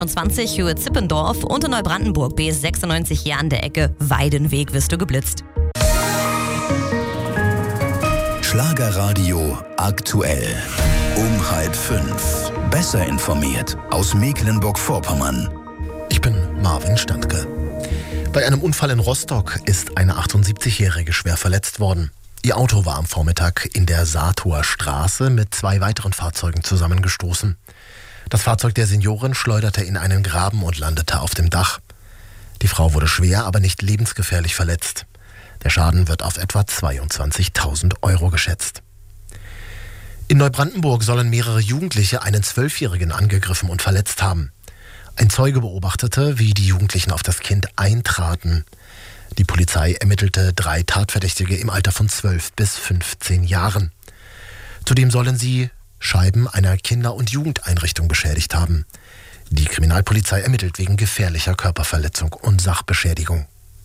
20 Höhe Zippendorf und in Neubrandenburg B96 hier an der Ecke Weidenweg wirst du geblitzt. Schlagerradio aktuell. Um 4:30. Besser informiert aus Mecklenburg-Vorpommern. Ich bin Marvin Standke. Bei einem Unfall in Rostock ist eine 78-Jährige schwer verletzt worden. Ihr Auto war am Vormittag in der Saathower Straße mit 2 weiteren Fahrzeugen zusammengestoßen. Das Fahrzeug der Seniorin schleuderte in einen Graben und landete auf dem Dach. Die Frau wurde schwer, aber nicht lebensgefährlich verletzt. Der Schaden wird auf etwa 22.000 Euro geschätzt. In Neubrandenburg sollen mehrere Jugendliche einen 12-Jährigen angegriffen und verletzt haben. Ein Zeuge beobachtete, wie die Jugendlichen auf das Kind eintraten. Die Polizei ermittelte 3 Tatverdächtige im Alter von 12 bis 15 Jahren. Zudem sollen sie Scheiben einer Kinder- und Jugendeinrichtung beschädigt haben. Die Kriminalpolizei ermittelt wegen gefährlicher Körperverletzung und Sachbeschädigung.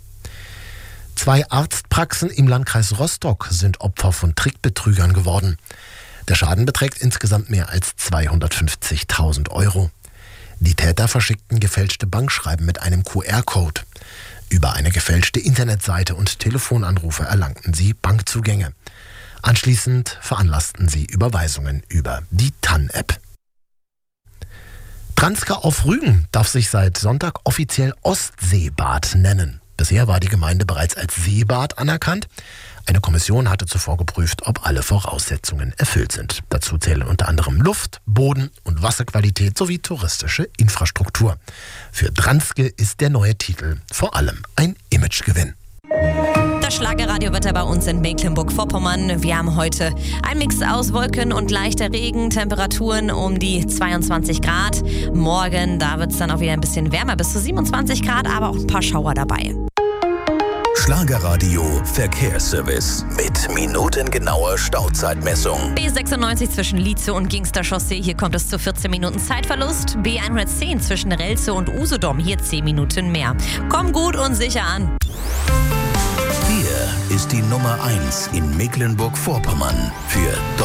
2 Arztpraxen im Landkreis Rostock sind Opfer von Trickbetrügern geworden. Der Schaden beträgt insgesamt mehr als 250.000 Euro. Die Täter verschickten gefälschte Bankschreiben mit einem QR-Code. Über eine gefälschte Internetseite und Telefonanrufe erlangten sie Bankzugänge. Anschließend veranlassten sie Überweisungen über die TAN-App. Transka auf Rügen darf sich seit Sonntag offiziell Ostseebad nennen. Bisher war die Gemeinde bereits als Seebad anerkannt. Eine Kommission hatte zuvor geprüft, ob alle Voraussetzungen erfüllt sind. Dazu zählen unter anderem Luft, Boden und Wasserqualität sowie touristische Infrastruktur. Für Dranske ist der neue Titel vor allem ein Imagegewinn. Das Schlagerradiowetter bei uns in Mecklenburg-Vorpommern. Wir haben heute einen Mix aus Wolken und leichter Regen, Temperaturen um die 22 Grad. Morgen, da wird es dann auch wieder ein bisschen wärmer, bis zu 27 Grad, aber auch ein paar Schauer dabei. Schlagerradio Verkehrsservice mit minutengenauer Stauzeitmessung. B96 zwischen Lietze und Gingster Chaussee, hier kommt es zu 14 Minuten Zeitverlust. B110 zwischen Relze und Usedom, hier 10 Minuten mehr. Komm gut und sicher an. Hier ist die Nummer 1 in Mecklenburg-Vorpommern für